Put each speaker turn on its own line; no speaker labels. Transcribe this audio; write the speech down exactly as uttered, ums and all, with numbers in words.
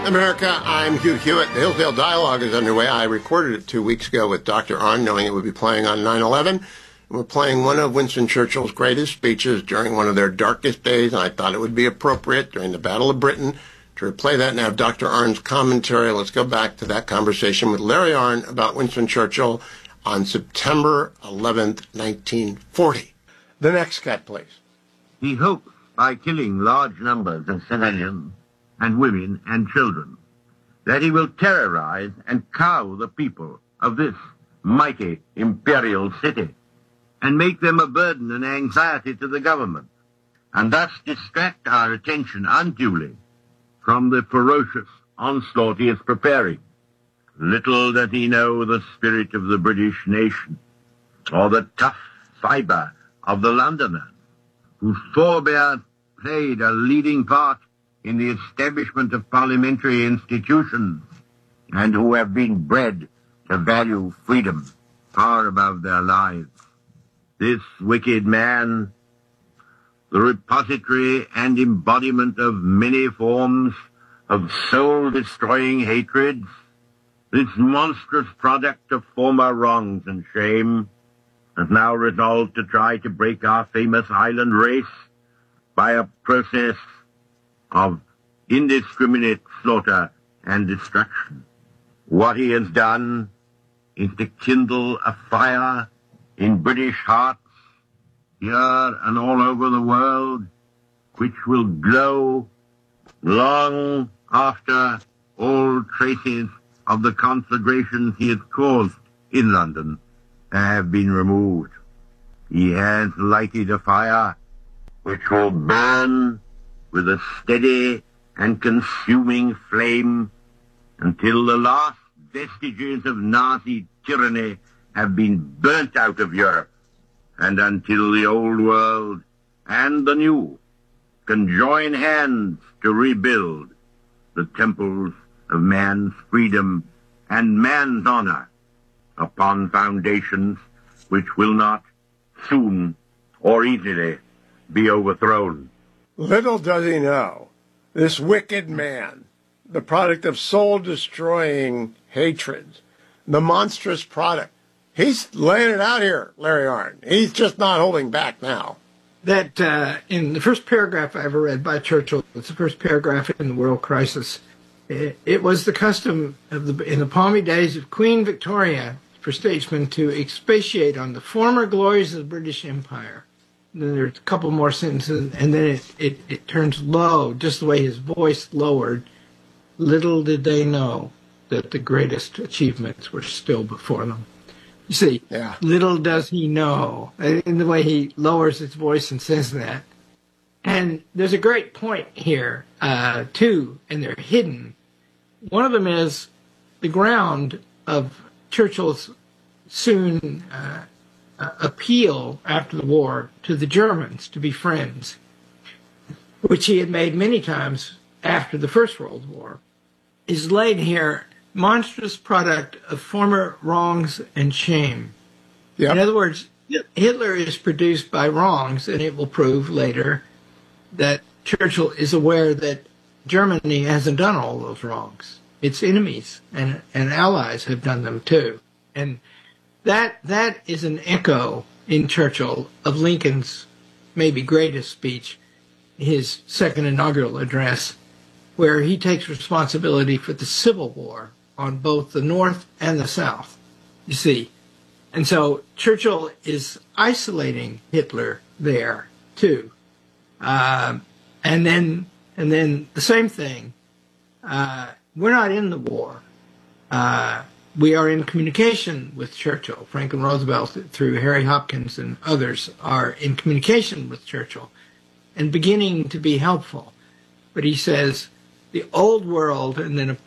America, I'm Hugh Hewitt. The Hillsdale Dialogue is underway. I recorded it two weeks ago with Doctor Arnn, knowing it would be playing on nine eleven. And we're playing one of Winston Churchill's greatest speeches during one of their darkest days, and I thought it would be appropriate during the Battle of Britain to replay that and have Doctor Arnn's commentary. Let's go back to that conversation with Larry Arnn about Winston Churchill on September eleventh, nineteen forty. The next cut, please.
He hopes, by killing large numbers of civilians and women and children, that he will terrorize and cow the people of this mighty imperial city and make them a burden and anxiety to the government, and thus distract our attention unduly from the ferocious onslaught he is preparing. Little does he know the spirit of the British nation, or the tough fibre of the Londoner, whose forebears played a leading part in the establishment of parliamentary institutions, and who have been bred to value freedom far above their lives. This wicked man, the repository and embodiment of many forms of soul-destroying hatreds, this monstrous product of former wrongs and shame, has now resolved to try to break our famous island race by a process of indiscriminate slaughter and destruction. What he has done is to kindle a fire in British hearts, here and all over the world, which will glow long after all traces of the conflagrations he has caused in London have been removed. He has lighted a fire which will burn with a steady and consuming flame until the last vestiges of Nazi tyranny have been burnt out of Europe, and until the old world and the new can join hands to rebuild the temples of man's freedom and man's honor upon foundations which will not soon or easily be overthrown.
Little does he know, this wicked man, the product of soul-destroying hatred, the monstrous product, he's laying it out here, Larry Arnn. He's just not holding back now.
That uh, in the first paragraph I ever read by Churchill, it's the first paragraph in the World Crisis, it, it was the custom of the in the palmy days of Queen Victoria for statesmen to expatiate on the former glories of the British Empire. Then there's a couple more sentences, and then it, it, it turns low, just the way his voice lowered. Little did they know that the greatest achievements were still before them. You see, yeah. Little does he know, in the way he lowers his voice and says that. And there's a great point here, uh, too, and they're hidden. One of them is the ground of Churchill's soon uh, appeal after the war to the Germans to be friends, which he had made many times after the First World War, is laid here, monstrous product of former wrongs and shame. Yep. In other words, Hitler is produced by wrongs, and it will prove later that Churchill is aware that Germany hasn't done all those wrongs. Its enemies and, and allies have done them too. And that that is an echo in Churchill of Lincoln's maybe greatest speech, his second inaugural address, where he takes responsibility for the Civil War on both the North and the South, you see. And so Churchill is isolating Hitler there, too. Uh, and then and then the same thing. Uh, we're not in the war. Uh, we are in communication with Churchill. Franklin Roosevelt, through Harry Hopkins and others, are in communication with Churchill and beginning to be helpful. But he says, the old world, and then a